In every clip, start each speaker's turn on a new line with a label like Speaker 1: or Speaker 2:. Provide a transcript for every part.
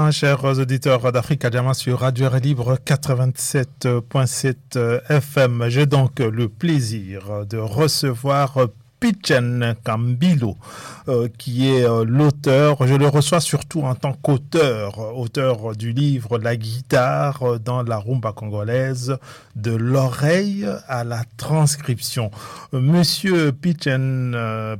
Speaker 1: matin, chers auditeurs d'Africa Jama sur Radio Air Libre 87.7 FM. J'ai donc le plaisir de recevoir Pitchen Kambilo, qui est l'auteur, je le reçois surtout en tant auteur du livre La guitare dans la rumba congolaise, de l'oreille à la transcription. Monsieur Pitchens,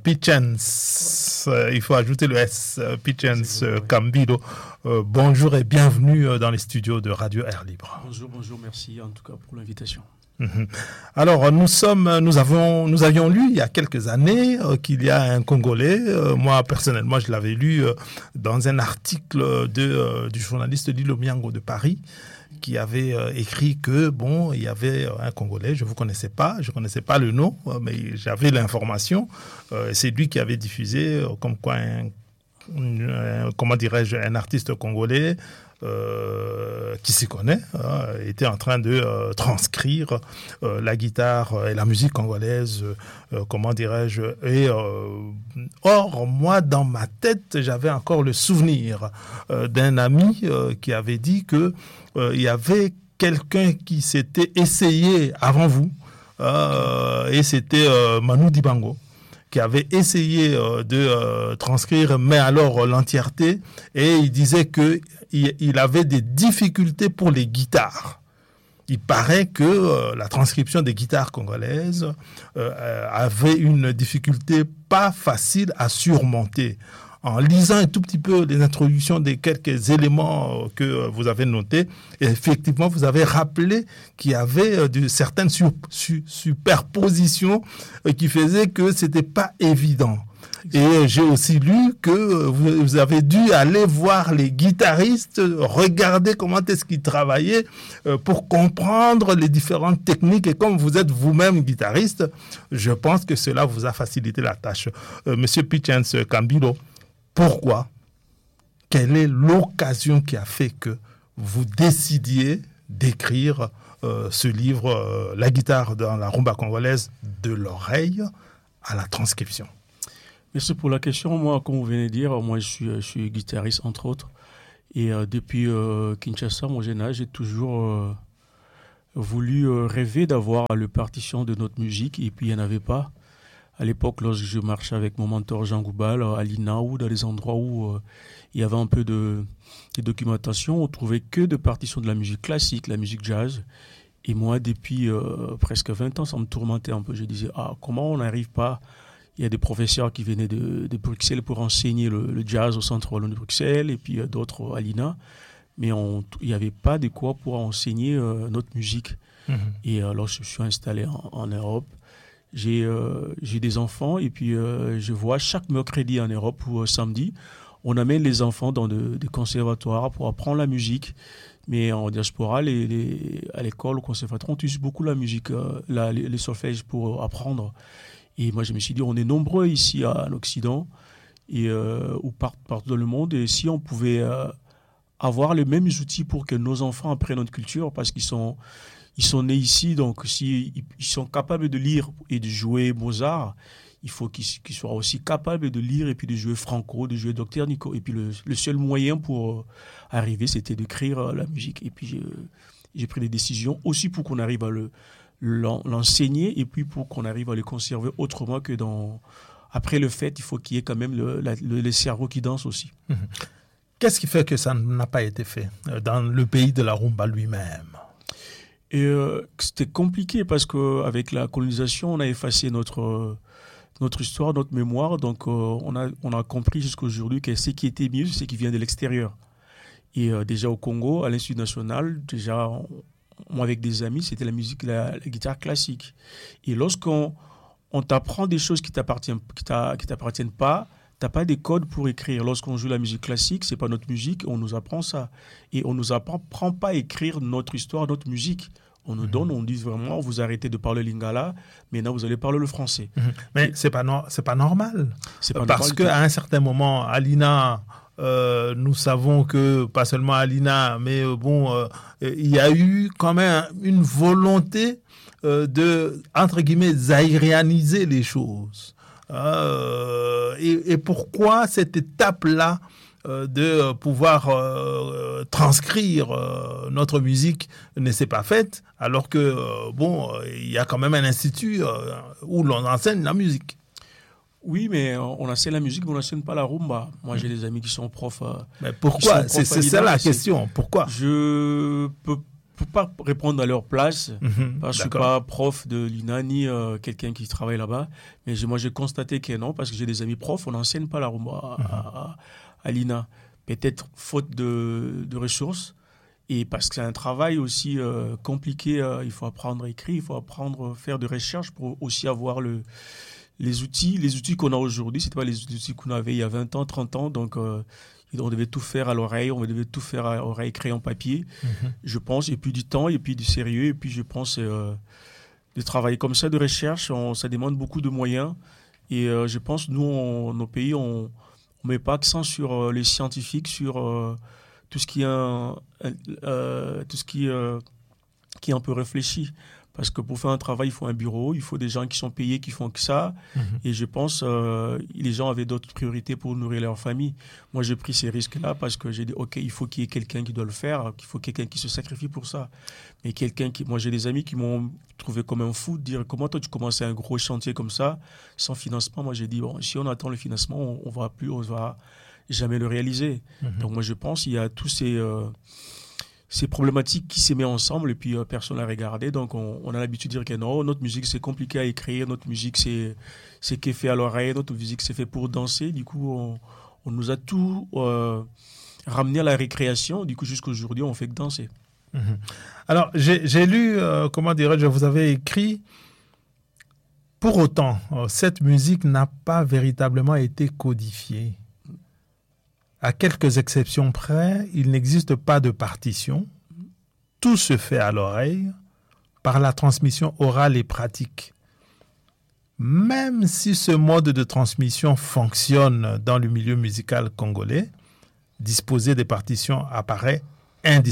Speaker 1: il faut ajouter le S, Pitchens Kambilo, bonjour et bienvenue dans les studios de Radio Air Libre.
Speaker 2: Bonjour, merci en tout cas pour l'invitation.
Speaker 1: Alors, nous avions lu il y a quelques années qu'il y a un Congolais, moi personnellement je l'avais lu dans un article du journaliste Lilo Miango de Paris, qui avait écrit que il y avait un Congolais, je ne connaissais pas le nom, mais j'avais l'information. C'est lui qui avait diffusé comme quoi un artiste congolais qui s'y connaît, était en train de transcrire la guitare et la musique congolaise, or, moi, dans ma tête, j'avais encore le souvenir d'un ami qui avait dit que il y avait quelqu'un qui s'était essayé avant vous, et c'était Manu Dibango, qui avait essayé de transcrire, mais alors l'entièreté, et il disait qu'il avait des difficultés pour les guitares. Il paraît que la transcription des guitares congolaises avait une difficulté pas facile à surmonter. En lisant un tout petit peu les introductions des quelques éléments que vous avez notés, effectivement, vous avez rappelé qu'il y avait certaines superpositions qui faisaient que c'était pas évident. Et j'ai aussi lu que vous avez dû aller voir les guitaristes, regarder comment est-ce qu'ils travaillaient pour comprendre les différentes techniques. Et comme vous êtes vous-même guitariste, je pense que cela vous a facilité la tâche. Monsieur Pitchens Kambilo, pourquoi? Quelle est l'occasion qui a fait que vous décidiez d'écrire ce livre, La guitare dans la rumba congolaise, de l'oreille à la transcription?
Speaker 2: Merci pour la question. Moi, comme vous venez de dire, moi je suis guitariste entre autres. Et depuis Kinshasa, mon jeune âge, j'ai toujours voulu rêver d'avoir le partition de notre musique. Et puis il n'y en avait pas. À l'époque, lorsque je marchais avec mon mentor Jean Goubal à l'INA ou dans les endroits où il y avait un peu de documentation, on trouvait que de partitions de la musique classique, la musique jazz. Et moi, depuis presque 20 ans, ça me tourmentait un peu. Je disais, comment on n'arrive pas? Il y a des professeurs qui venaient de Bruxelles pour enseigner le jazz au Centre Wallon de Bruxelles et puis d'autres à l'INA. Mais il n'y avait pas de quoi pour enseigner notre musique. Et alors, je suis installé en Europe. J'ai des enfants et puis je vois chaque mercredi en Europe ou samedi, on amène les enfants dans des conservatoires pour apprendre la musique. Mais en diaspora, à l'école, au conservatoire, on utilise beaucoup la musique, les solfèges pour apprendre. Et moi, je me suis dit, on est nombreux ici en Occident et ou partout dans le monde. Et si on pouvait avoir les mêmes outils pour que nos enfants apprennent notre culture, parce qu'ils sont nés ici, donc s'ils sont capables de lire et de jouer Mozart, il faut qu'ils soient aussi capables de lire et puis de jouer Franco, de jouer Dr Nico. Et puis le seul moyen pour arriver, c'était d'écrire la musique. Et puis j'ai pris des décisions aussi pour qu'on arrive à l'enseigner et puis pour qu'on arrive à le conserver autrement que après le fait, il faut qu'il y ait quand même le cerveau qui danse aussi.
Speaker 1: Qu'est-ce qui fait que ça n'a pas été fait dans le pays de la rumba lui-même?
Speaker 2: Et c'était compliqué parce qu'avec la colonisation, on a effacé notre histoire, notre mémoire. Donc, on a compris jusqu'aujourd'hui que ce qui était mieux, c'est ce qui vient de l'extérieur. Et déjà au Congo, à l'Institut national, moi avec des amis, c'était la musique, la guitare classique. Et lorsqu'on t'apprend des choses qui t'appartiennent pas, t'as pas des codes pour écrire. Lorsqu'on joue la musique classique, c'est pas notre musique, on nous apprend ça. Et on nous apprend pas à écrire notre histoire, notre musique. On nous donne, on dit vraiment, vous arrêtez de parler lingala, maintenant vous allez parler le français.
Speaker 1: Mais c'est pas normal.
Speaker 2: C'est pas
Speaker 1: parce
Speaker 2: normal.
Speaker 1: qu'à un certain moment, à l'INA, nous savons que, pas seulement à l'INA, mais il y a eu quand même une volonté de, entre guillemets, zaïrianiser les choses. Et pourquoi cette étape-là de pouvoir transcrire notre musique ne s'est pas faite, alors que, il y a quand même un institut où l'on enseigne la musique.
Speaker 2: Oui, mais on enseigne la musique, mais on n'enseigne pas la rumba. Moi, j'ai des amis qui sont profs.
Speaker 1: Mais pourquoi? C'est ça la question. Pourquoi?
Speaker 2: Je peux pas répondre à leur place, parce que je ne suis pas prof de l'INA ni quelqu'un qui travaille là-bas. Mais moi, j'ai constaté que non, parce que j'ai des amis profs, on n'enseigne pas la rumba à l'INA. Peut-être faute de ressources, et parce que c'est un travail aussi compliqué. Il faut apprendre à écrire, il faut apprendre à faire des recherches pour aussi avoir les outils qu'on a aujourd'hui. Ce n'étaient pas les outils qu'on avait il y a 20 ans, 30 ans. Donc, on devait tout faire à l'oreille, on devait tout faire à l'oreille, crayon, papier, je pense. Et puis du temps, et puis du sérieux. Et puis je pense de travailler comme ça, de recherche, ça demande beaucoup de moyens. Et je pense, nous, nos pays, on ne met pas accent sur les scientifiques, sur tout ce qui est un peu réfléchi. Parce que pour faire un travail, il faut un bureau, il faut des gens qui sont payés, qui font que ça. Et je pense les gens avaient d'autres priorités pour nourrir leur famille. Moi, j'ai pris ces risques-là parce que j'ai dit, OK, il faut qu'il y ait quelqu'un qui doit le faire, qu'il faut quelqu'un qui se sacrifie pour ça. Mais moi, j'ai des amis qui m'ont trouvé comme un fou de dire, comment toi, tu commences un gros chantier comme ça, sans financement? Moi, j'ai dit, bon, si on attend le financement, on va jamais le réaliser. Donc, moi, je pense qu'il y a tous ces problématiques qui se mettent ensemble et puis personne n'a regardé. Donc, on a l'habitude de dire que non, notre musique, c'est compliqué à écrire. Notre musique, c'est qui est fait à l'oreille. Notre musique, c'est fait pour danser. Du coup, on nous a tout ramené à la récréation. Du coup, jusqu'à aujourd'hui, on fait que danser.
Speaker 1: Alors, j'ai lu, comment dirais-je, vous avez écrit, pour autant, cette musique n'a pas véritablement été codifiée. À quelques exceptions près, il n'existe pas de partition. Tout se fait à l'oreille par la transmission orale et pratique. Même si ce mode de transmission fonctionne dans le milieu musical congolais, disposer des partitions apparaît indispensable. ...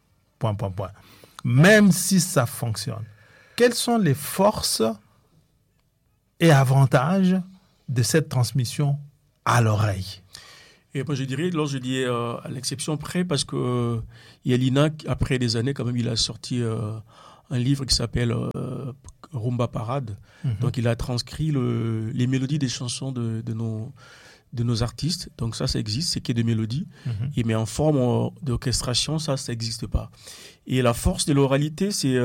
Speaker 1: Même si ça fonctionne, quelles sont les forces et avantages de cette transmission à l'oreille?
Speaker 2: Et moi, je dirais, je dis à l'exception près, parce que Yelina, après des années, quand même, il a sorti un livre qui s'appelle Rumba Parade. Donc, il a transcrit les mélodies des chansons de nos artistes. Donc, ça existe, c'est qu'il y a des mélodies. Mais en forme d'orchestration, ça n'existe pas. Et la force de l'oralité, c'est...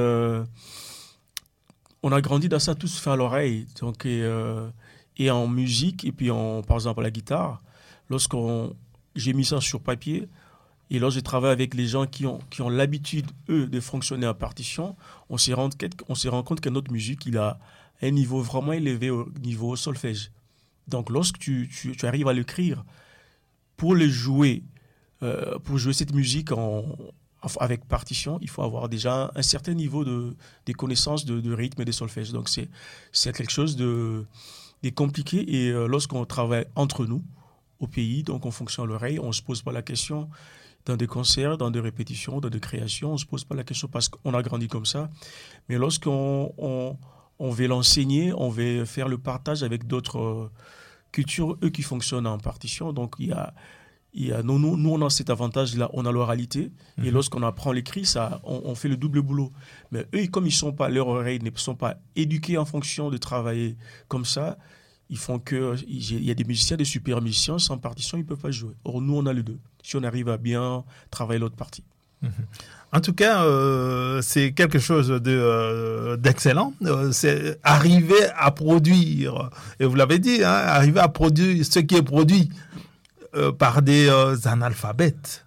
Speaker 2: on a grandi dans ça, tout se fait à l'oreille. Donc, et en musique, et puis par exemple à la guitare, j'ai mis ça sur papier, et lorsque j'ai travaillé avec les gens qui ont l'habitude, eux, de fonctionner en partition, on s'est rendu compte que notre musique, il a un niveau vraiment élevé au niveau solfège. Donc, lorsque tu arrives à l'écrire, pour jouer cette musique avec partition, il faut avoir déjà un certain niveau de connaissances de rythme et de solfège. Donc, c'est quelque chose de compliqué, et lorsqu'on travaille entre nous, au pays, donc on fonctionne à l'oreille, on ne se pose pas la question dans des concerts, dans des répétitions, dans des créations, on ne se pose pas la question parce qu'on a grandi comme ça. Mais lorsqu'on veut l'enseigner, on veut faire le partage avec d'autres cultures, eux qui fonctionnent en partition. Donc nous on a cet avantage-là, on a l'oralité, et lorsqu'on apprend l'écrit, on fait le double boulot. Mais eux, comme leurs oreilles ne sont pas éduquées en fonction de travailler comme ça, ils font il y a des musiciens, des super musiciens, sans partition, ils ne peuvent pas jouer. Or, nous, on a les deux, si on arrive à bien travailler l'autre partie.
Speaker 1: En tout cas, c'est quelque chose d'excellent. C'est arriver à produire, et vous l'avez dit, arriver à produire ce qui est produit par des analphabètes.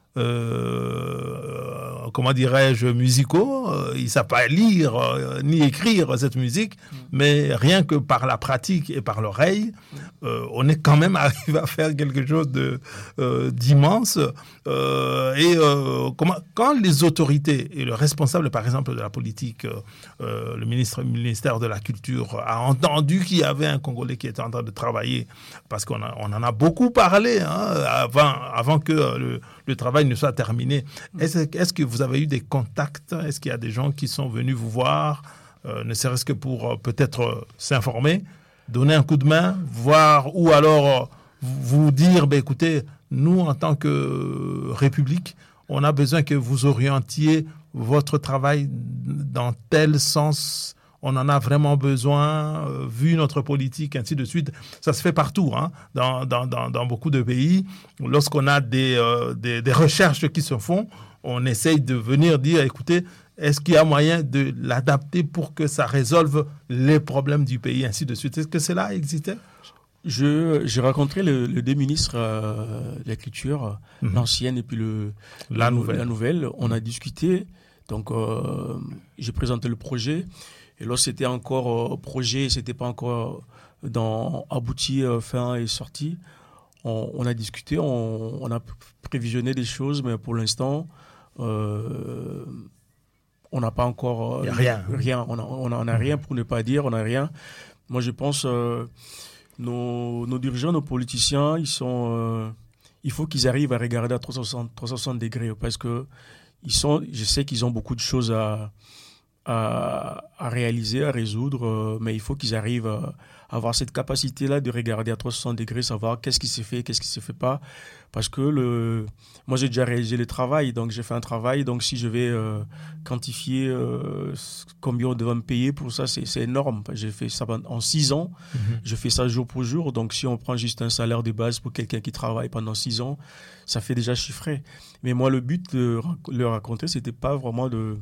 Speaker 1: Comment dirais-je, musicaux, ils ne savent pas lire ni écrire cette musique, mais rien que par la pratique et par l'oreille, on est quand même arrivé à faire quelque chose d'immense. Quand les autorités et le responsable, par exemple, de la politique, le ministère de la Culture, a entendu qu'il y avait un Congolais qui était en train de travailler, parce qu'on en a beaucoup parlé avant que le travail ne soit terminé. Est-ce que vous avez eu des contacts? Est-ce qu'il y a des gens qui sont venus vous voir, ne serait-ce que pour peut-être s'informer, donner un coup de main, voir, ou alors vous dire, écoutez, nous, en tant que République, on a besoin que vous orientiez votre travail dans tel sens. On en a vraiment besoin, vu notre politique, ainsi de suite. Ça se fait partout, hein, dans beaucoup de pays. Lorsqu'on a des recherches qui se font, on essaye de venir dire, écoutez, est-ce qu'il y a moyen de l'adapter pour que ça résolve les problèmes du pays, ainsi de suite. Est-ce que cela existait?
Speaker 2: J'ai rencontré les deux ministres de la Culture, l'ancienne et puis la nouvelle. On a discuté, donc j'ai présenté le projet. Et là, c'était encore projet, c'était pas encore abouti, fin et sorti. On a discuté, on a prévisionné des choses, mais pour l'instant, on n'a pas encore rien. On n'a rien pour ne pas dire, on n'a rien. Moi, je pense nos dirigeants, nos politiciens, il faut qu'ils arrivent à regarder à 360 degrés parce que je sais qu'ils ont beaucoup de choses à réaliser, à résoudre, mais il faut qu'ils arrivent à avoir cette capacité-là de regarder à 360 degrés, savoir qu'est-ce qui s'est fait, qu'est-ce qui ne s'est fait pas. Parce que moi, j'ai déjà réalisé le travail, donc j'ai fait un travail. Donc, si je vais quantifier combien on devait me payer pour ça, c'est énorme. J'ai fait ça en 6 ans. Je fais ça jour pour jour. Donc, si on prend juste un salaire de base pour quelqu'un qui travaille pendant 6 ans, ça fait déjà chiffrer. Mais moi, le but de le raconter, ce n'était pas vraiment de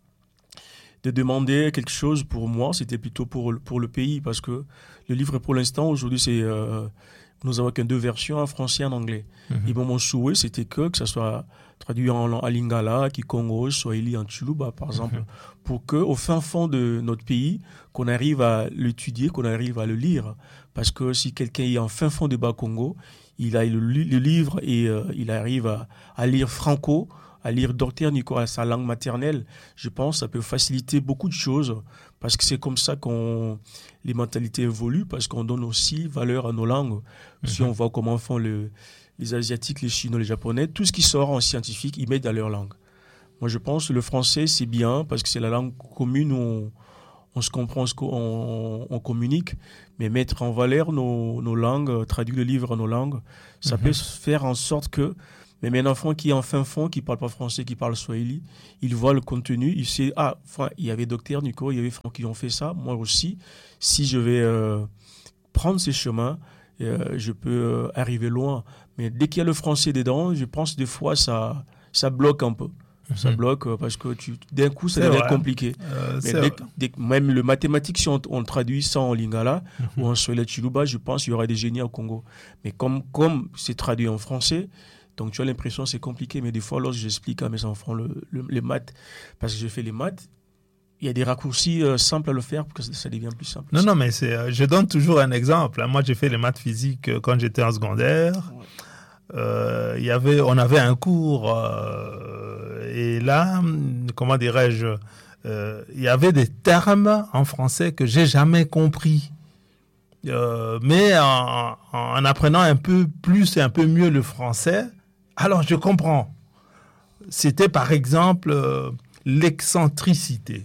Speaker 2: demander quelque chose pour moi, c'était plutôt pour le pays, parce que le livre, pour l'instant, aujourd'hui, nous avons qu'un 2 versions, en français et en anglais. Et mon souhait, c'était que ça soit traduit en Lingala, Kikongo, Swahili, en Chuluba, par exemple, pour qu'au fin fond de notre pays, qu'on arrive à l'étudier, qu'on arrive à le lire. Parce que si quelqu'un est en fin fond de Bas-Congo, il a le livre et il arrive à lire franco, à lire Docteur Nico à sa langue maternelle, je pense que ça peut faciliter beaucoup de choses parce que c'est comme ça les mentalités évoluent, parce qu'on donne aussi valeur à nos langues. Si on voit comment font les Asiatiques, les Chinois, les Japonais, tout ce qui sort en scientifique, ils mettent dans leur langue. Moi, je pense que le français, c'est bien parce que c'est la langue commune où on se comprend, on communique, mais mettre en valeur nos langues, traduire le livre en nos langues, ça peut faire en sorte que même un enfant qui est en fin fond, qui ne parle pas français, qui parle swahili, il voit le contenu, il sait, il y avait Docteur Nico, il y avait Franck qui ont fait ça, moi aussi, si je vais prendre ces chemins, je peux arriver loin. Mais dès qu'il y a le français dedans, je pense que des fois, ça bloque un peu. Ça bloque parce que d'un coup, ça devient compliqué. Même le mathématique, si on traduit ça en lingala ou en swahili chiluba, je pense qu'il y aura des génies au Congo. Mais comme c'est traduit en français, donc tu as l'impression que c'est compliqué. Mais des fois, lorsque j'explique à mes enfants les maths, parce que je fais les maths, il y a des raccourcis simples à le faire pour que ça devienne plus simple.
Speaker 1: Non, mais je donne toujours un exemple. Moi, j'ai fait les maths physiques quand j'étais en secondaire. Ouais. On avait un cours et là, comment dirais-je, il y avait des termes en français que j'ai jamais compris. Mais en apprenant un peu plus et un peu mieux le français, alors je comprends. C'était par exemple l'excentricité.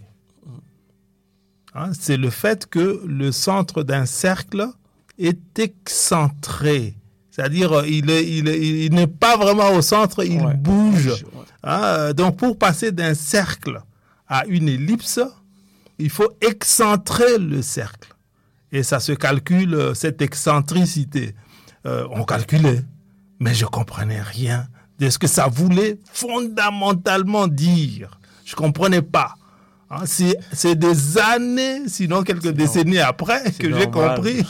Speaker 1: Hein, c'est le fait que le centre d'un cercle est excentré. C'est-à-dire, il n'est pas vraiment au centre, il bouge. Hein, donc, pour passer d'un cercle à une ellipse, il faut excentrer le cercle. Et ça se calcule, cette excentricité. On calculait, mais je ne comprenais rien de ce que ça voulait fondamentalement dire. Je ne comprenais pas. Hein, c'est des années, sinon quelques décennies après, que j'ai compris.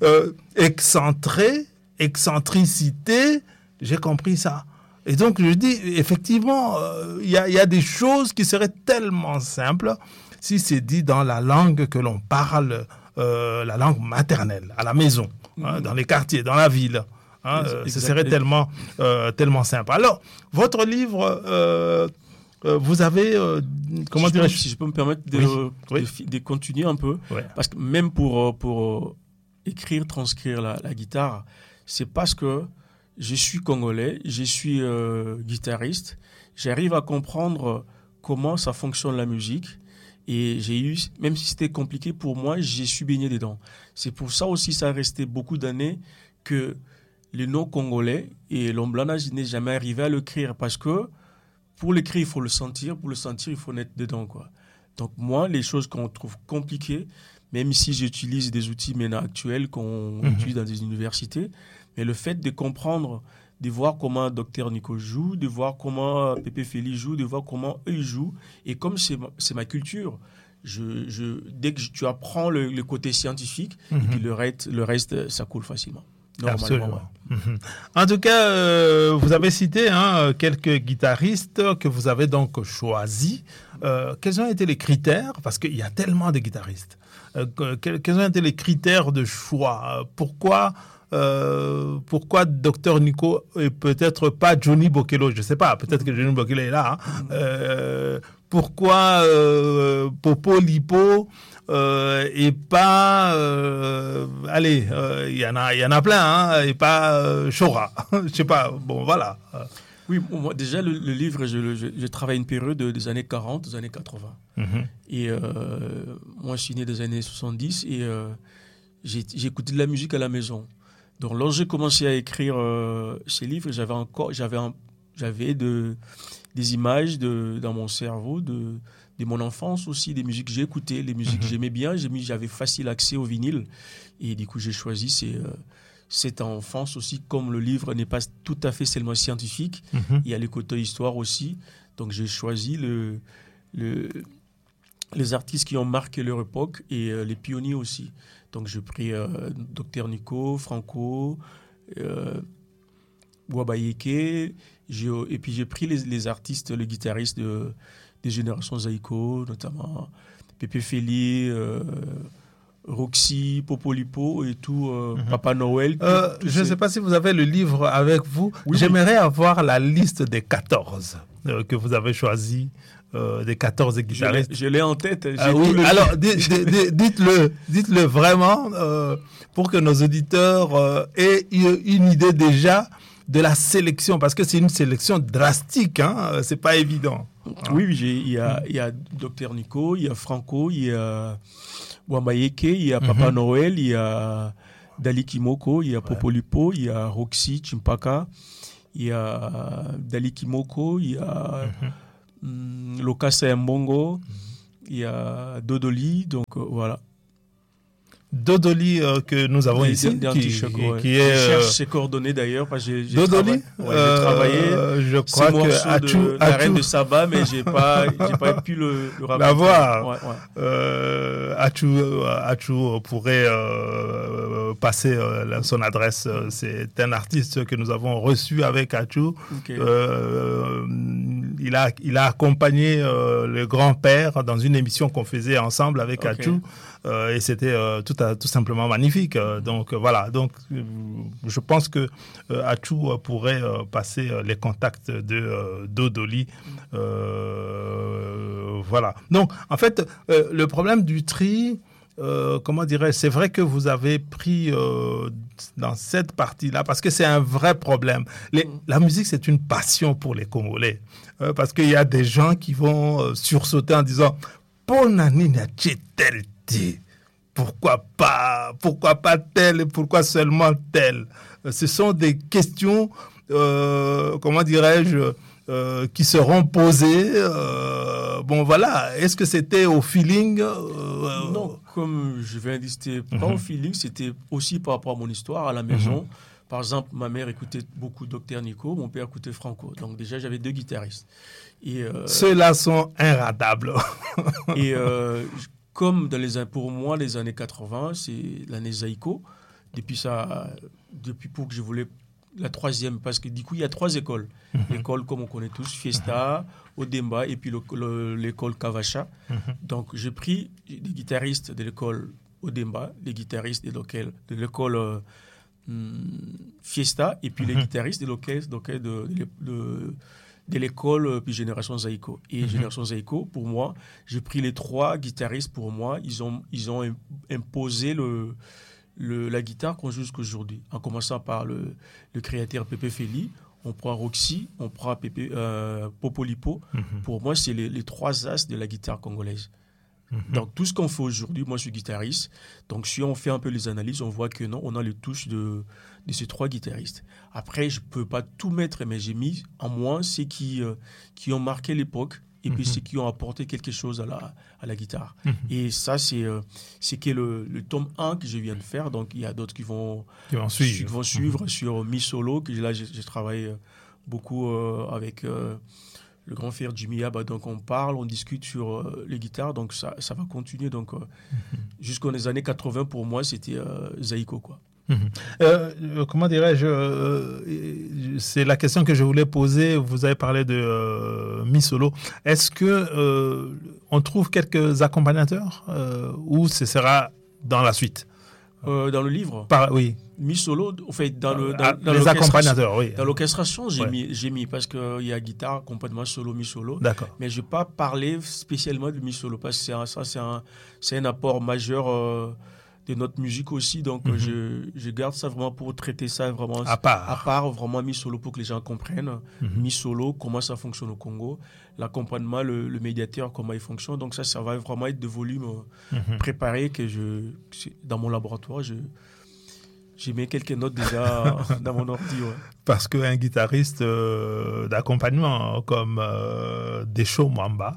Speaker 1: Excentricité, j'ai compris ça. Et donc, je dis, effectivement, il y a des choses qui seraient tellement simples si c'est dit dans la langue que l'on parle, la langue maternelle, à la maison, hein, dans les quartiers, dans la ville. Hein, ce serait tellement simple. Alors, votre livre, vous avez, comment dirais-je ?
Speaker 2: Si je peux me permettre de continuer un peu, parce que même pour écrire, transcrire la guitare, c'est parce que je suis congolais, je suis guitariste, j'arrive à comprendre comment ça fonctionne la musique. Et même si c'était compliqué pour moi, j'ai su baigner dedans. C'est pour ça aussi, ça a resté beaucoup d'années que le nom congolais et l'Omblana, je n'ai jamais arrivé à l'écrire parce que pour l'écrire, il faut le sentir. Pour le sentir, il faut être dedans, quoi. Donc moi, les choses qu'on trouve compliquées, même si j'utilise des outils maintenant actuels qu'on utilise dans des universités, mais le fait de comprendre, de voir comment Dr Nico joue, de voir comment Pépé Félix joue, de voir comment eux jouent, et comme c'est ma culture, dès que tu apprends le côté scientifique, et puis le reste, ça coule facilement.
Speaker 1: Absolument. Ouais. En tout cas, vous avez cité quelques guitaristes que vous avez donc choisis. Quels ont été les critères? Parce qu'il y a tellement de guitaristes. Quels ont été les critères de choix? Pourquoi Dr Nico et peut-être pas Johnny Bokello? Je ne sais pas, peut-être que Johnny Bokello est là. Pourquoi Popo Lipo et pas il y en a plein et pas Chora. Je sais pas, bon voilà.
Speaker 2: Oui, moi, déjà le livre, je travaille une période des années 40 aux années 80. Et moi je suis né des années 70 et j'ai écouté de la musique à la maison. Donc lorsque j'ai commencé à écrire ces livres, j'avais des images dans mon cerveau de mon enfance aussi, des musiques que j'ai écoutées, les musiques que j'aimais bien. J'avais facile accès au vinyle. Et du coup, j'ai choisi cette enfance aussi. Comme le livre n'est pas tout à fait seulement scientifique, il y a le côté histoire aussi. Donc, j'ai choisi les artistes qui ont marqué leur époque et les pionniers aussi. Donc, j'ai pris Dr Nico, Franco, Wabayeke, et puis j'ai pris les artistes, les guitaristes des générations Zaïko, notamment Pépé Félix, Roxy, Popo Lipo et tout, Papa Noël.
Speaker 1: Je ne sais pas si vous avez le livre avec vous. Oui, j'aimerais avoir la liste des 14 que vous avez choisis, des 14 guitaristes.
Speaker 2: Je l'ai en tête.
Speaker 1: Oui. Alors, dites-le vraiment pour que nos auditeurs aient une idée déjà de la sélection, parce que c'est une sélection drastique, c'est pas évident.
Speaker 2: Oui, il y a Dr Nico, il y a Franco, il y a Wamayeke, il y a Papa Noël, il y a Dali Kimoko, il y a Popo Lipo, il y a Roxy Chimpaka, il y a Dali Kimoko, il y a Lokasa Mbongo, il y a Dodoli, donc voilà.
Speaker 1: Dodoli que nous avons ici, qui est...
Speaker 2: Je cherche ses coordonnées d'ailleurs, parce que j'ai
Speaker 1: Dodoli,
Speaker 2: travaillé
Speaker 1: je crois que
Speaker 2: la reine de Saba, mais j'ai pas pu le rappeler.
Speaker 1: L'avoir. Achou pourrait passer son adresse. C'est un artiste que nous avons reçu avec Achou. Okay. Il a accompagné le grand-père dans une émission qu'on faisait ensemble avec Achou. Et c'était tout simplement magnifique. Donc voilà. Donc je pense que Achou pourrait passer les contacts de Dodoli. Voilà. Donc en fait, le problème du tri, comment dirais-je, c'est vrai que vous avez pris dans cette partie-là, parce que c'est un vrai problème. La musique, c'est une passion pour les Congolais. Parce qu'il y a des gens qui vont sursauter en disant « Ponanina tel. Pourquoi pas tel et pourquoi seulement tel ?» Ce sont des questions, comment dirais-je, qui seront posées. Bon, voilà. Est-ce que c'était au feeling
Speaker 2: Non, comme je viens de dire, c'était pas au feeling, c'était aussi par rapport à mon histoire à la maison. Par exemple, ma mère écoutait beaucoup Dr Nico, mon père écoutait Franco. Donc déjà, j'avais 2 guitaristes. Et,
Speaker 1: ceux-là sont inratables.
Speaker 2: Et comme pour moi, les années 80, c'est l'année Zaïko. Depuis pour que je voulais la 3e, parce que du coup, il y a 3 écoles. L'école, comme on connaît tous, Fiesta, Odemba, et puis l'école Kavacha. Donc, j'ai pris des guitaristes de l'école Odemba, les guitaristes de l'école Fiesta, et puis les guitaristes de l'école puis Génération Zaïko. Et Génération Zaïko, pour moi, j'ai pris les 3 guitaristes pour moi. Ils ont imposé la guitare qu'on joue jusqu'aujourd'hui. En commençant par le créateur Pépé Félix, on prend Roxy, on prend Popo Lipo. Pour moi, c'est les 3 as de la guitare congolaise. Donc, tout ce qu'on fait aujourd'hui, moi, je suis guitariste. Donc, si on fait un peu les analyses, on voit que non, on a les touches de ces 3 guitaristes. Après, je ne peux pas tout mettre, mais j'ai mis en moi ceux qui ont marqué l'époque et puis ceux qui ont apporté quelque chose à la guitare. Et ça, c'est le tome 1 que je viens de faire. Donc, il y a d'autres qui vont suivre sur Mi Solo, que là, j'ai travaillé beaucoup avec... le grand frère Jimmy Abba, donc on parle, on discute sur les guitares, donc ça va continuer. Donc jusqu'aux années 80, pour moi, c'était Zaiko, quoi.
Speaker 1: Comment dirais-je, c'est la question que je voulais poser. Vous avez parlé de Mi Solo. Est-ce que on trouve quelques accompagnateurs ou ce sera dans la suite?
Speaker 2: Dans le livre,
Speaker 1: oui.
Speaker 2: Mi Solo, en fait, dans
Speaker 1: les accompagnateurs, oui.
Speaker 2: Dans l'orchestration, j'ai mis parce qu'il y a guitare, accompagnement solo, Mi Solo.
Speaker 1: D'accord.
Speaker 2: Mais je n'ai pas parlé spécialement de Mi Solo parce que c'est un apport majeur de notre musique aussi. Donc, je garde ça vraiment pour traiter ça vraiment
Speaker 1: à part
Speaker 2: vraiment Mi Solo pour que les gens comprennent. Mi Solo, comment ça fonctionne au Congo. L'accompagnement, le médiateur, comment il fonctionne. Donc, ça va vraiment être de volume préparé que dans mon laboratoire, j'ai mis quelques notes déjà dans mon ordi. Ouais.
Speaker 1: Parce qu'un guitariste d'accompagnement comme Desho Mwamba,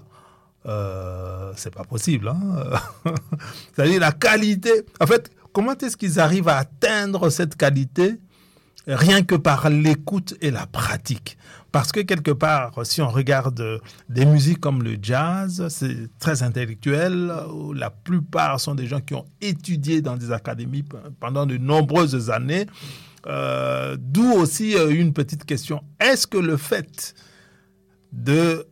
Speaker 1: c'est pas possible. C'est-à-dire la qualité. En fait, comment est-ce qu'ils arrivent à atteindre cette qualité rien que par l'écoute et la pratique? Parce que quelque part, si on regarde des musiques comme le jazz, c'est très intellectuel. La plupart sont des gens qui ont étudié dans des académies pendant de nombreuses années. D'où aussi une petite question. Est-ce que le fait de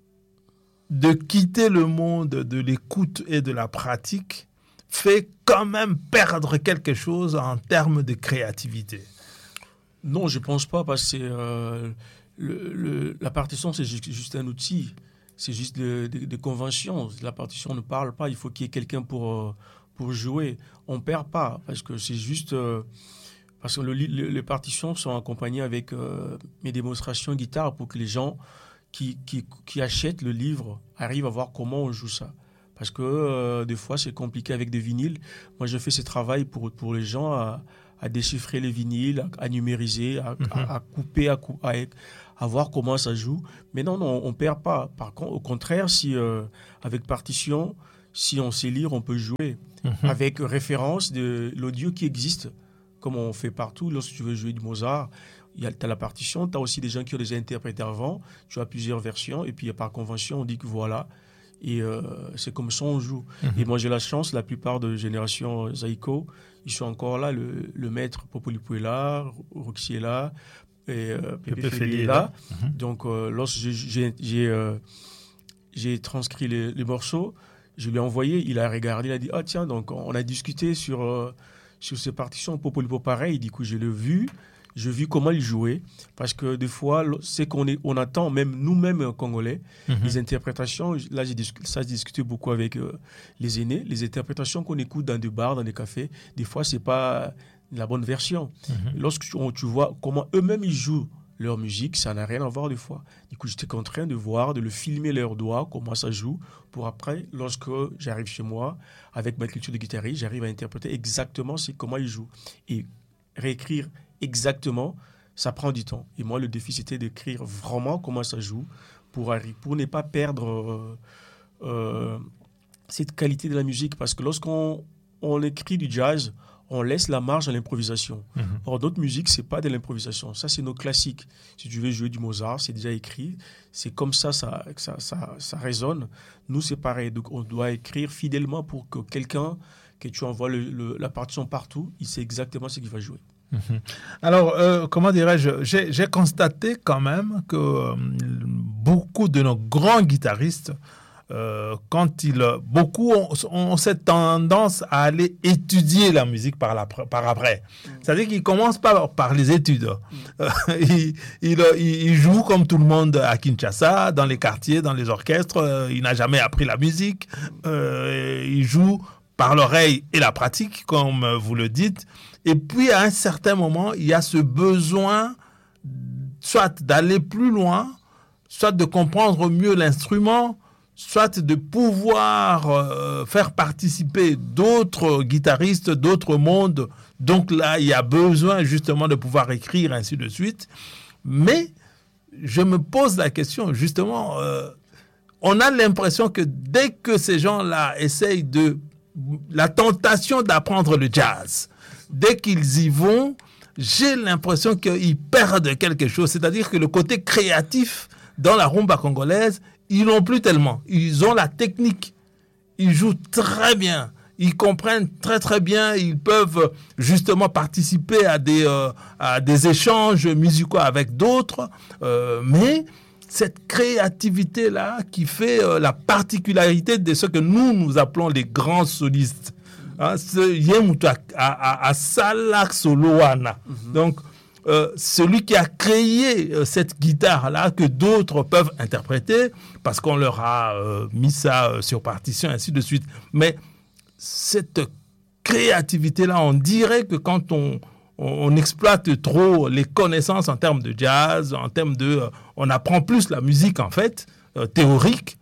Speaker 1: quitter le monde de l'écoute et de la pratique fait quand même perdre quelque chose en termes de créativité?
Speaker 2: Non, je ne pense pas, parce que la partition, c'est juste un outil. C'est juste des conventions. La partition ne parle pas. Il faut qu'il y ait quelqu'un pour jouer. On ne perd pas, parce que c'est juste... parce que les partitions sont accompagnées avec mes démonstrations guitare pour que les gens qui achètent le livre arrivent à voir comment on joue ça. Parce que des fois, c'est compliqué avec des vinyles. Moi, je fais ce travail pour les gens à déchiffrer les vinyles, à numériser, à couper, à voir comment ça joue. Mais non, on ne perd pas. Par contre, au contraire, si avec partition, si on sait lire, on peut jouer. Avec référence de l'audio qui existe, comme on fait partout. Lorsque tu veux jouer du Mozart, tu as la partition, tu as aussi des gens qui ont déjà interprété avant, tu as plusieurs versions, et puis par convention, on dit que voilà. Et c'est comme ça on joue. Et moi, j'ai la chance, la plupart de génération Zaiko, ils sont encore là. Le maître Popolipo est là, Roxy est là, et Pépé Félix est là. Donc, lorsque j'ai transcrit les morceaux, je lui ai envoyé, il a regardé, il a dit « Ah tiens, donc on a discuté sur ces partitions, Popolipo pareil ». Du coup, je l'ai vu. Je vis comment il jouait, parce que des fois, c'est on attend, même nous-mêmes Congolais, les interprétations. Là, j'ai discuté beaucoup avec les aînés. Les interprétations qu'on écoute dans des bars, dans des cafés, des fois, c'est pas la bonne version. Lorsque tu vois comment eux-mêmes ils jouent leur musique, ça n'a rien à voir des fois. Du coup, j'étais en train de voir, de le filmer leurs doigts, comment ça joue, pour après, lorsque j'arrive chez moi, avec ma culture de guitariste, j'arrive à interpréter exactement comment ils jouent. Et réécrire exactement, ça prend du temps. Et moi, le défi, c'était d'écrire vraiment comment ça joue pour ne pas perdre cette qualité de la musique. Parce que lorsqu'on écrit du jazz, on laisse la marge à l'improvisation. Or, d'autres musiques, ce n'est pas de l'improvisation. Ça, c'est nos classiques. Si tu veux jouer du Mozart, c'est déjà écrit. C'est comme ça résonne. Nous, c'est pareil. Donc, on doit écrire fidèlement pour que quelqu'un, que tu envoies la partition partout, il sait exactement ce qu'il va jouer.
Speaker 1: Alors, comment dirais-je, j'ai constaté quand même que beaucoup de nos grands guitaristes, beaucoup ont cette tendance à aller étudier la musique par après. C'est-à-dire qu'ils ne commencent pas par les études. Ils jouent comme tout le monde à Kinshasa, dans les quartiers, dans les orchestres. Il n'a jamais appris la musique. Ils jouent par l'oreille et la pratique, comme vous le dites. Et puis, à un certain moment, il y a ce besoin soit d'aller plus loin, soit de comprendre mieux l'instrument, soit de pouvoir faire participer d'autres guitaristes, d'autres mondes. Donc là, il y a besoin justement de pouvoir écrire, ainsi de suite. Mais je me pose la question, justement, on a l'impression que dès que ces gens-là essayent la tentation d'apprendre le jazz, dès qu'ils y vont, j'ai l'impression qu'ils perdent quelque chose. C'est-à-dire que le côté créatif dans la rumba congolaise, ils n'ont plus tellement. Ils ont la technique. Ils jouent très bien. Ils comprennent très très bien. Ils peuvent justement participer à des échanges musicaux avec d'autres. Mais cette créativité-là qui fait la particularité de ce que nous appelons les grands solistes. Donc, celui qui a créé cette guitare-là que d'autres peuvent interpréter parce qu'on leur a mis ça sur partition, ainsi de suite. Mais cette créativité-là, on dirait que quand on exploite trop les connaissances en termes de jazz, en termes on apprend plus la musique en fait, théorique,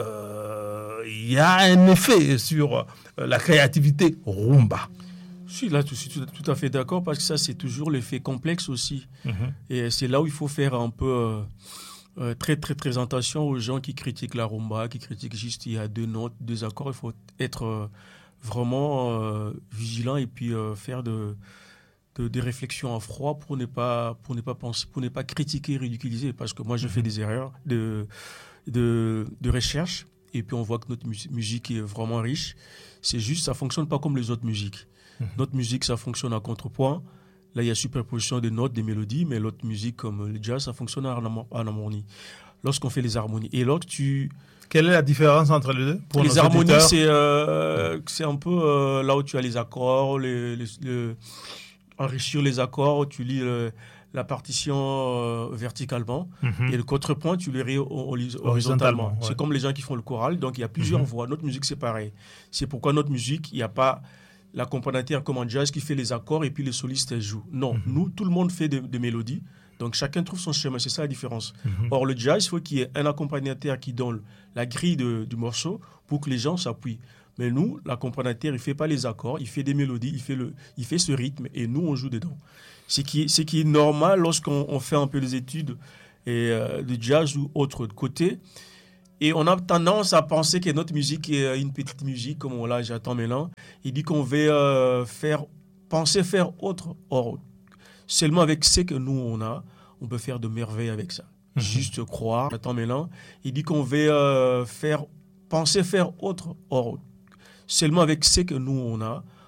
Speaker 1: il y a un effet sur la créativité rumba.
Speaker 2: Je suis là tout à fait d'accord parce que ça, c'est toujours l'effet complexe aussi. Et c'est là où il faut faire un peu très, très, très attention aux gens qui critiquent la rumba, qui critiquent juste il y a 2 notes, 2 accords. Il faut être vraiment vigilant et puis faire des réflexions à froid pour ne pas penser, pour ne pas critiquer, ridiculiser. Parce que moi, je fais des erreurs de recherche et puis on voit que notre musique est vraiment riche. C'est juste, ça fonctionne pas comme les autres musiques. Notre musique, ça fonctionne à contrepoint. Là, il y a superposition des notes, des mélodies, mais l'autre musique, comme le jazz, ça fonctionne en harmonie. Lorsqu'on fait les harmonies. Et lorsque
Speaker 1: Quelle est la différence entre les deux pour
Speaker 2: les harmonies, c'est un peu là où tu as les accords, enrichir les accords, tu lis la partition verticalement et le contrepoint, tu le lis horizontalement. Ouais. C'est comme les gens qui font le choral, donc il y a plusieurs voix. Notre musique, c'est pareil. C'est pourquoi notre musique, il n'y a pas l'accompagnateur comme en jazz qui fait les accords et puis les solistes jouent. Non, nous, tout le monde fait des mélodies. Donc, chacun trouve son chemin. C'est ça la différence. Or, le jazz, il faut qu'il y ait un accompagnateur qui donne la grille du morceau pour que les gens s'appuient. Mais nous, l'accompagnateur, il ne fait pas les accords, il fait des mélodies, il fait ce rythme et nous, on joue dedans. Ce qui est normal lorsqu'on fait un peu des études de jazz ou autre côté. Et on a tendance à penser que notre musique est une petite musique, comme j'attends maintenant. Il dit qu'on veut penser faire autre. Or, seulement avec ce que nous, on peut faire de merveilles avec ça. Juste croire. J'attends maintenant. Il dit qu'on veut penser faire autre. Or, seulement avec ce que nous,